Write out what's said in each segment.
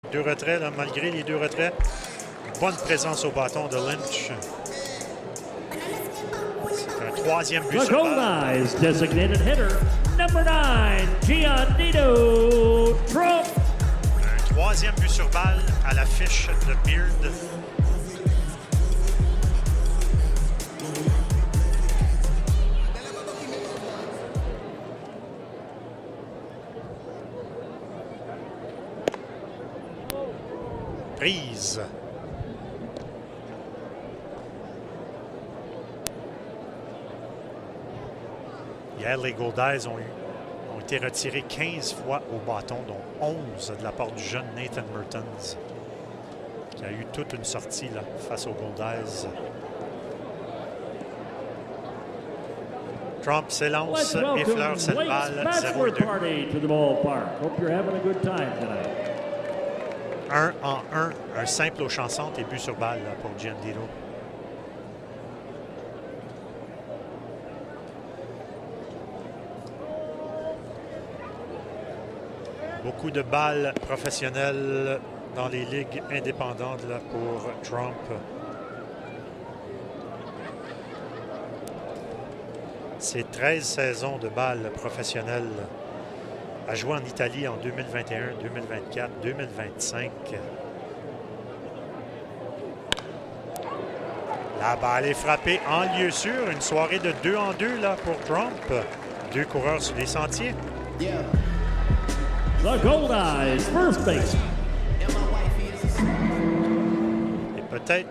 Deux retraits, là, malgré les deux retraits. Bonne présence au bâton de Lynch. C'est un troisième but sur balle. Eyes designated hitter, number 9, Giannino Trump. Un troisième but sur balle à la fiche de Beard. Prise. Hier, les Goldeyes ont été retirés 15 fois au bâton, dont 11 de la part du jeune Nathan Mertens, qui a eu toute une sortie là, face aux Goldeyes. Trump s'élance, effleure cette balle, 0-2. 1 en 1, un simple au chanson et but sur balle là, pour Giannino. Beaucoup de balles professionnelles dans les ligues indépendantes là, pour Trump. C'est 13 saisons de balles professionnelles. A joué en Italie en 2021, 2024, 2025. La balle est frappée en lieu sûr. Une soirée de 2 en 2 là, pour Trump. Deux coureurs sur les sentiers. The Goldeyes, first base. Et peut-être...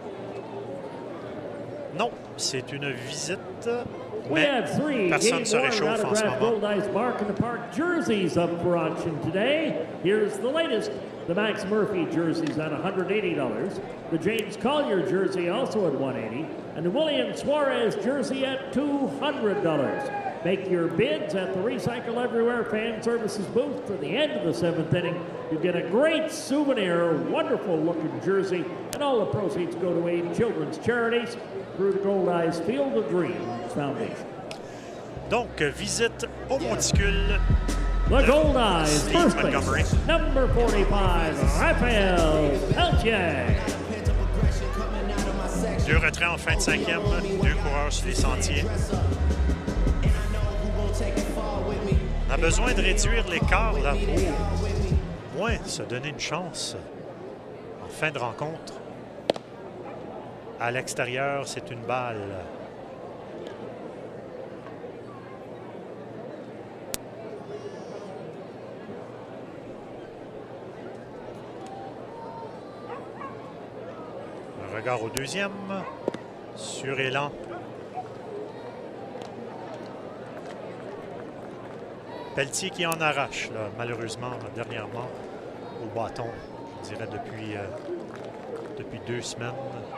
Non, c'est une visite, mais personne ne se réchauffe en ce moment. Goldeyes Mark in the Park jerseys up for auction today. Here's the latest. The Max Murphy jerseys at $180. The James Collier jersey also at $180. And the William Suarez jersey at $200. Make your bids at the Recycle Everywhere Fan Services booth for the end of the 7th inning. You get a great souvenir, wonderful-looking jersey, and all the proceeds go to aid children's charities through the Goldeyes Field of Dreams Foundation. Donc, visite au monticule. The Goldeyes, first Montgomery. base, number 45, Raphaël Pelletier. Deux retraits en fin de cinquième, deux coureurs sur les sentiers. On a besoin de réduire l'écart là pour moins se donner une chance en fin de rencontre. À l'extérieur, c'est une balle. Un regard au deuxième. Sur élan. Pelletier qui en arrache, là, malheureusement, dernièrement, au bâton, je dirais depuis 2 semaines.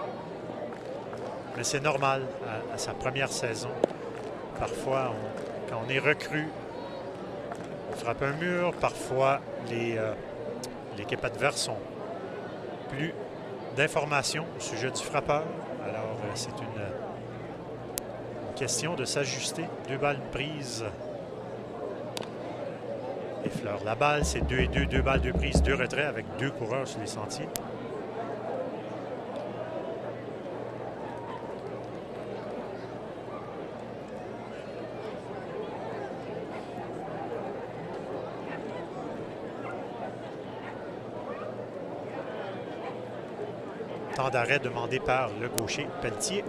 Mais c'est normal à sa première saison. Parfois, quand on est recrue, on frappe un mur. Parfois, l'équipe adverse ont plus d'informations au sujet du frappeur. Alors, c'est une question de s'ajuster. 2 balles prises. Effleure la balle, c'est 2 et 2, 2 balles, 2 prises, 2 retraits avec 2 coureurs sur les sentiers. Temps d'arrêt demandé par le gaucher Pelletier.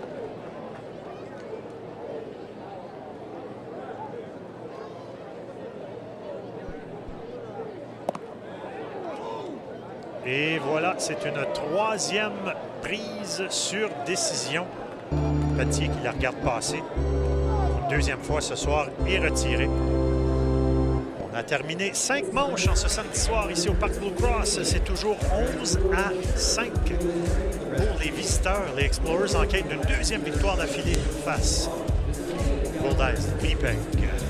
Et voilà, c'est une 3e prise sur décision. Pelletier qui la regarde passer. Une 2e fois ce soir et retiré. On a terminé 5 manches en ce samedi soir ici au Parc Blue Cross. C'est toujours 11-5 pour les visiteurs. Les Explorers en quête d'une 2e victoire d'affilée face aux Goldeyes de Winnipeg.